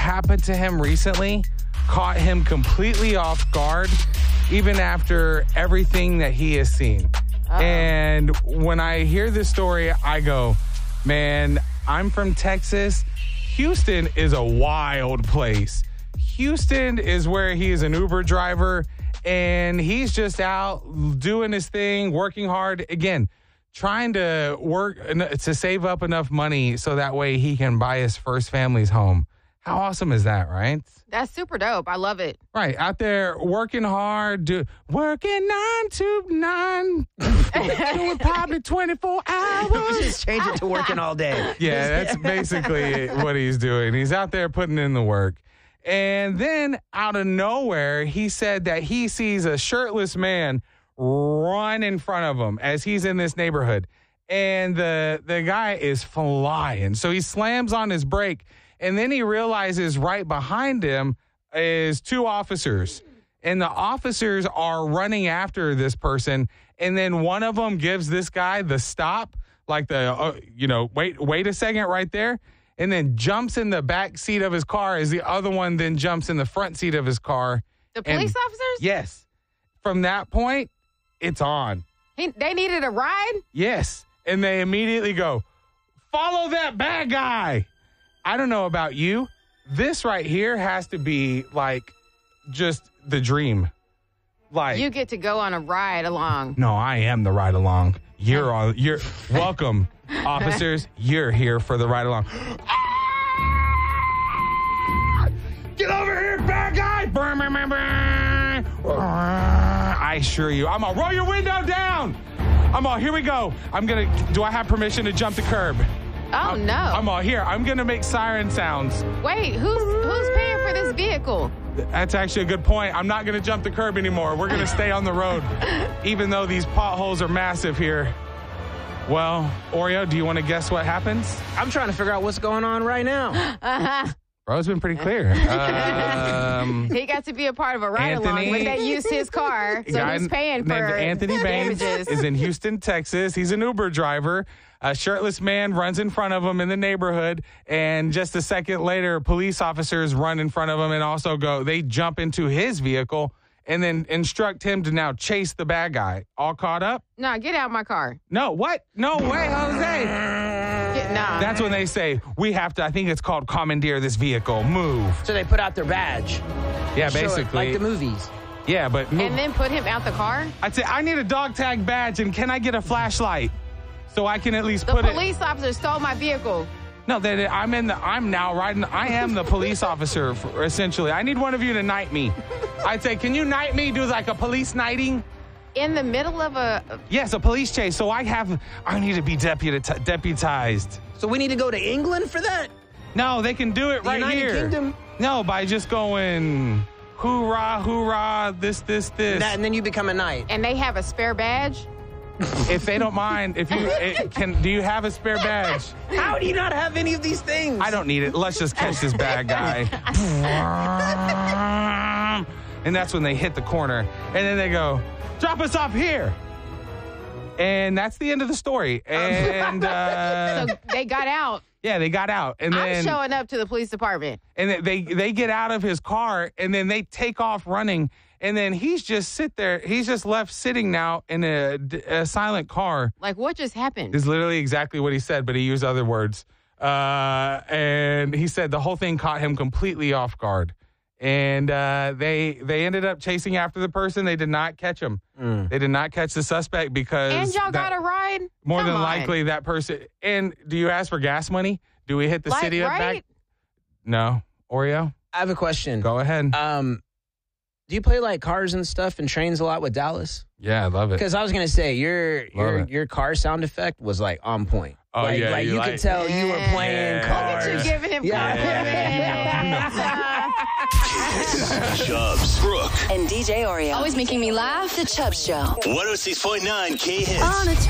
happened to him recently caught him completely off guard, even after everything that he has seen. And when I hear this story, I go, man, I'm from Texas. Houston is a wild place. Houston is where he is an Uber driver, and he's just out doing his thing, working hard. Again, trying to work to save up enough money so that way he can buy his first family's home. How awesome is that, right? That's super dope. I love it. Right. Out there working hard, working 9 to 9, doing probably 24 hours. Just change it to working all day. Yeah, that's basically what he's doing. He's out there putting in the work. And then out of nowhere, he said that he sees a shirtless man run in front of him as he's in this neighborhood. And the guy is flying. So he slams on his brake. And then he realizes right behind him is 2 officers. And the officers are running after this person. And then one of them gives this guy the stop, like wait a second right there. And then jumps in the back seat of his car as the other one then jumps in the front seat of his car. The police officers? Yes. From that point, it's on. They needed a ride? Yes. And they immediately go, follow that bad guy. I don't know about you. This right here has to be like just the dream. Like you get to go on a ride along. No, I am the ride along. You're welcome, officers. You're here for the ride along. Get over here, bad guy! I assure you, I'm gonna roll your window down. Here we go. Do I have permission to jump the curb? Oh, no. I'm going to make siren sounds. Wait, who's paying for this vehicle? That's actually a good point. I'm not going to jump the curb anymore. We're going to stay on the road, even though these potholes are massive here. Well, Oreo, do you want to guess what happens? I'm trying to figure out what's going on right now. Bro's been pretty clear. He got to be a part of a ride-along, but they used his car, so he's paying for Anthony Baines damages. is in Houston, Texas. He's an Uber driver. A shirtless man runs in front of him in the neighborhood, and just a second later, police officers run in front of him and also they jump into his vehicle and then instruct him to now chase the bad guy. All caught up? No, get out my car. No, what? No way, Jose. Nah. That's when they say, we have to, I think it's called commandeer this vehicle. Move. So they put out their badge. Yeah, Show it basically. like the movies. Yeah, but move. And then put him out the car? I'd say, I need a dog tag badge, and can I get a flashlight? So I can at least The put it. The police officer stole my vehicle. No, I'm now riding. I am the police officer, essentially. I need one of you to knight me. I'd say, can you knight me? Do like a police knighting? In the middle of a... Yes, a police chase. So I need to be deputized. So we need to go to England for that? No, they can do it right United here. Kingdom? No, by just going, hoorah, hoorah, this. And then you become a knight. And they have a spare badge? If they don't mind, do you have a spare badge? How do you not have any of these things? I don't need it. Let's just catch this bad guy. And that's when they hit the corner. And then they go, drop us off here. And that's the end of the story. And so they got out. Yeah, they got out. And then I'm showing up to the police department. And they get out of his car, and then they take off running. And then he's just left sitting now in a silent car. Like, what just happened? Is literally exactly what he said, but he used other words. And he said the whole thing caught him completely off guard. And they ended up chasing after the person. They did not catch him. They did not catch the suspect because... And y'all got a ride? More than likely that person... And do you ask for gas money? Do we hit the city up back? No. Oreo? I have a question. Go ahead. Do you play like Cars and stuff and Trains a lot with Dallas? Yeah, I love it. Because I was gonna say your car sound effect was like on point. Oh like, yeah, like you could tell you were playing Cars. Look at you giving him Kiss, Chubbs, Brooke, and DJ Oreo. Always making me laugh. The Chubbs Show. 106.9 K-Hits. On a